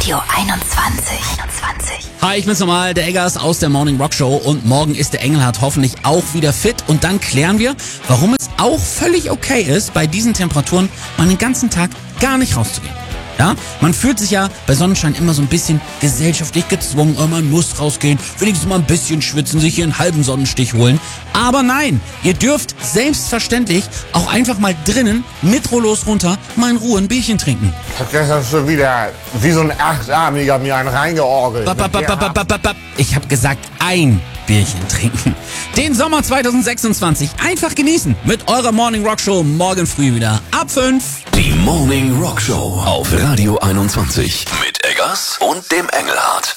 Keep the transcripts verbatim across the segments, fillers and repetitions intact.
Radio einundzwanzig. einundzwanzig. Hi, ich bin's nochmal, der Eggers aus der Morning Rock Show und morgen ist der Engelhardt hoffentlich auch wieder fit und dann klären wir, warum es auch völlig okay ist, bei diesen Temperaturen mal den ganzen Tag gar nicht rauszugehen. Ja, man fühlt sich ja bei Sonnenschein immer so ein bisschen gesellschaftlich gezwungen, oh, man muss rausgehen, wenigstens mal ein bisschen schwitzen, sich hier einen halben Sonnenstich holen. Aber nein, ihr dürft selbstverständlich auch einfach mal drinnen mit Rollos runter mal in Ruhe ein Bierchen trinken. Ich hab gestern schon wieder wie so ein Achtarmiger mir einen reingeorgelt. Bap, bap, bap, bap, bap, bap, bap. Ich hab gesagt, ein Bierchen trinken. Den Sommer zweitausendsechsundzwanzig einfach genießen mit eurer Morning Rock Show morgen früh wieder ab fünf. Die Morning Rock Show auf Radio einundzwanzig mit Eggers und dem Engelhardt.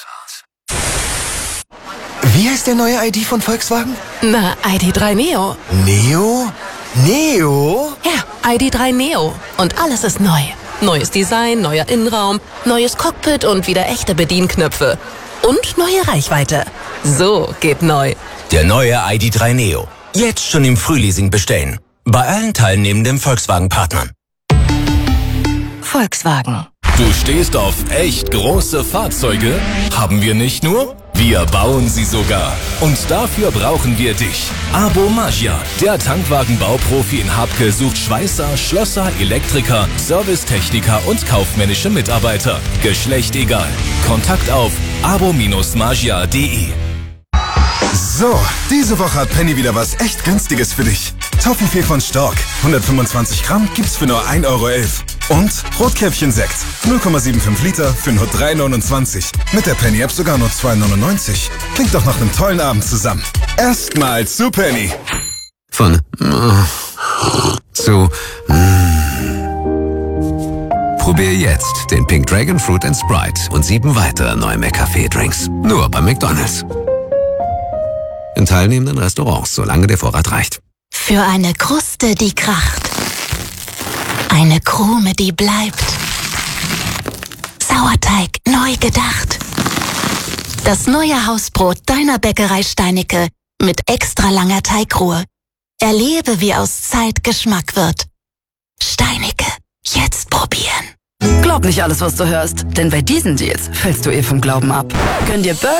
Wie heißt der neue I D von Volkswagen? Na, I D drei Neo. Neo? Neo? Ja, I D drei Neo. Und alles ist neu. Neues Design, neuer Innenraum, neues Cockpit und wieder echte Bedienknöpfe. Und neue Reichweite. So geht neu. Der neue I D drei Neo. Jetzt schon im Frühleasing bestellen. Bei allen teilnehmenden Volkswagen-Partnern. Volkswagen. Du stehst auf echt große Fahrzeuge? Haben wir nicht nur? Wir bauen sie sogar. Und dafür brauchen wir dich. Abo Magia, der Tankwagenbauprofi in Habke, sucht Schweißer, Schlosser, Elektriker, Servicetechniker und kaufmännische Mitarbeiter. Geschlecht egal. Kontakt auf abo magia punkt de. So, diese Woche hat Penny wieder was echt Günstiges für dich. Toffifee von Stork, hundertfünfundzwanzig Gramm, gibt's für nur ein Euro elf. Und Rotkäppchen-Sekt, null Komma fünfundsiebzig Liter für nur drei neunundzwanzig. Mit der Penny-App sogar nur zwei neunundneunzig. Klingt doch nach einem tollen Abend zusammen. Erstmal zu Penny. Von zu Probier jetzt den Pink Dragon Fruit and Sprite und sieben weitere neue McCafé-Drinks. Nur bei McDonald's. In teilnehmenden Restaurants, solange der Vorrat reicht. Für eine Kruste, die kracht. Eine Krume, die bleibt. Sauerteig neu gedacht. Das neue Hausbrot deiner Bäckerei Steinicke mit extra langer Teigruhe. Erlebe, wie aus Zeit Geschmack wird. Steinicke, jetzt probieren. Glaub nicht alles, was du hörst. Denn bei diesen Deals fällst du eh vom Glauben ab. Gönn dir Burger